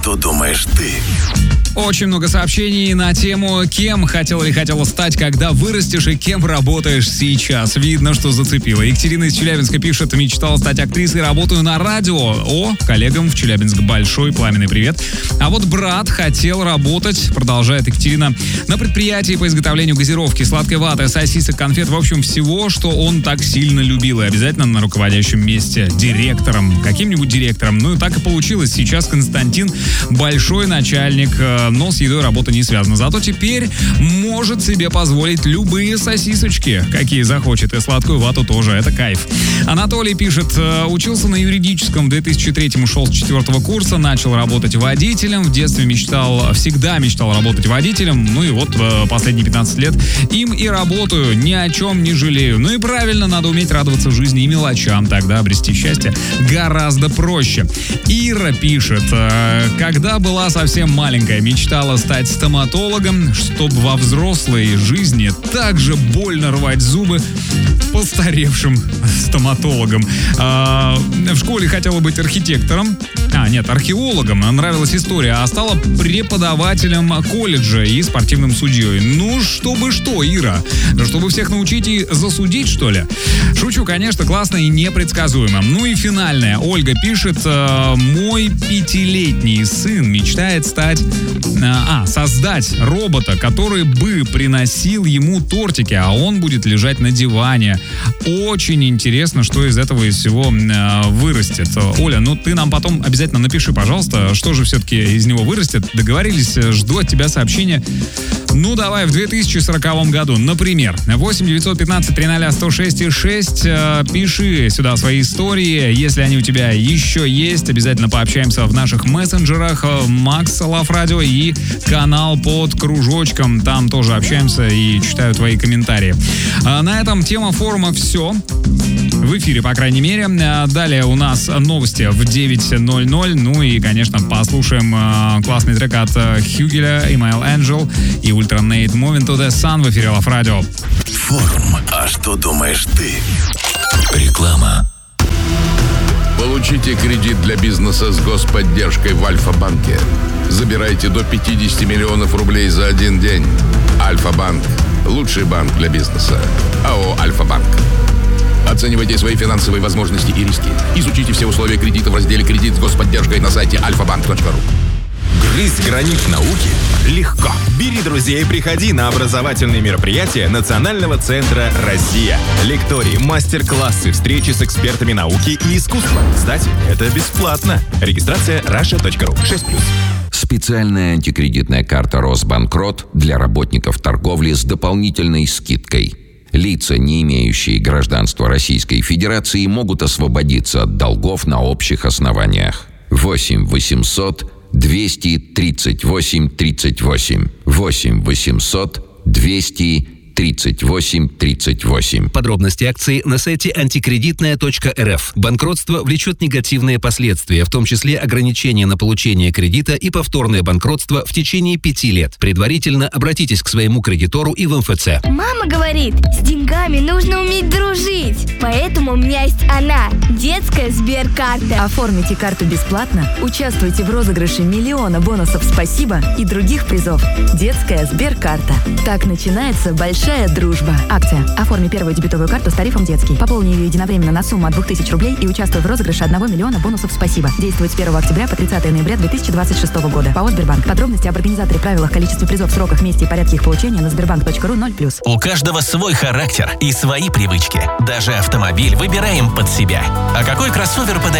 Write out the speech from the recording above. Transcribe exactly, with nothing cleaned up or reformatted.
что думаешь ты? Очень много сообщений на тему, кем хотел или хотела стать, когда вырастешь, и кем работаешь сейчас. Видно, что зацепило. Екатерина из Челябинска пишет: мечтала стать актрисой, работаю на радио. О, коллегам в Челябинск большой пламенный привет. А вот брат хотел работать, продолжает Екатерина, на предприятии по изготовлению газировки, сладкой ваты, сосисок, конфет, в общем, всего, что он так сильно любил. И обязательно на руководящем месте, директором, каким-нибудь директором. Ну и так и получилось. Сейчас Константин большой начальник, но с едой работа не связана. Зато теперь может себе позволить любые сосисочки, какие захочет, и сладкую вату тоже. Это кайф. Анатолий пишет: учился на юридическом, в две тысячи третьем ушел с четвертого курса, начал работать водителем. В детстве мечтал, всегда мечтал работать водителем. Ну и вот последние пятнадцать лет им и работаю, ни о чем не жалею. Ну и правильно, надо уметь радоваться жизни и мелочам, тогда обрести счастье гораздо проще. Ира пишет: когда была совсем маленькая, мечтала стать стоматологом, чтобы во взрослой жизни так же больно рвать зубы постаревшим стоматологом. А, в школе хотела быть архитектором. А, нет, археологом. Нравилась история. А стала преподавателем колледжа и спортивным судьей. Ну, чтобы что, Ира? Чтобы всех научить и засудить, что ли? Шучу, конечно, классно и непредсказуемо. Ну и финальное. Ольга пишет: мой пятилетний сын мечтает стать... А, создать робота, который бы приносил ему тортики, а он будет лежать на диване. Очень интересно, что из этого из всего э, вырастет. Оля, ну ты нам потом обязательно напиши, пожалуйста, что же все-таки из него вырастет. Договорились, жду от тебя сообщения. Ну давай, в две тысячи сороковом году, например, восемь девятьсот пятнадцать триста сто шесть шесть, э, пиши сюда свои истории, если они у тебя еще есть. Обязательно пообщаемся в наших мессенджерах. Макс Лав Радио и канал под кружочком. Там тоже общаемся и читаю твои комментарии. А на этом тема форума все. В эфире, по крайней мере. Далее у нас новости в девять ноль ноль. Ну и, конечно, послушаем э, классный трек от Хьюгеля, Email Angel и Ultranate Moving to the Sun в эфире Лав Радио. Форум «А что думаешь ты?» Реклама. Получите кредит для бизнеса с господдержкой в Альфа-банке. Забирайте до пятьдесят миллионов рублей за один день. Альфа-банк. Лучший банк для бизнеса. АО «Альфа-банк». Оценивайте свои финансовые возможности и риски. Изучите все условия кредита в разделе «Кредит с господдержкой» на сайте альфа банк точка ру. Грызть гранит науки легко. Бери друзей и приходи на образовательные мероприятия Национального центра «Россия». Лектории, мастер-классы, встречи с экспертами науки и искусства. Кстати, это бесплатно. Регистрация раша точка ру. шесть плюс. Специальная антикредитная карта «Росбанкрот» для работников торговли с дополнительной скидкой. Лица, не имеющие гражданства Российской Федерации, могут освободиться от долгов на общих основаниях. восемь восемьсот двести тридцать восемь тридцать восемь. восемь восемьсот двести тридцать восемь тридцать восемь. Подробности акции на сайте антикредитная точка эр эф. Банкротство влечет негативные последствия, в том числе ограничения на получение кредита и повторное банкротство в течение пяти лет. Предварительно обратитесь к своему кредитору и в эм эф цэ. Мама говорит, с деньгами нужно уметь дружить. Поэтому у меня есть она, детская Сберкарта. Оформите карту бесплатно, участвуйте в розыгрыше миллиона бонусов «Спасибо» и других призов. Детская Сберкарта. Так начинается большая дружба. Акция. Оформи первую дебетовую карту с тарифом «Детский». Пополни ее единовременно на сумму от двух тысяч рублей и участвуй в розыгрыше одного миллиона бонусов «Спасибо». Действует с первого октября по тридцатое ноября две тысячи двадцать шестого года. ПАО «Сбербанк». Подробности об организаторе, правилах, количестве призов, сроках, месте и порядке их получения на сбербанк точка ру ноль плюс. У каждого свой характер и свои привычки. Даже автомобиль выбираем под себя. А какой кроссовер подарить?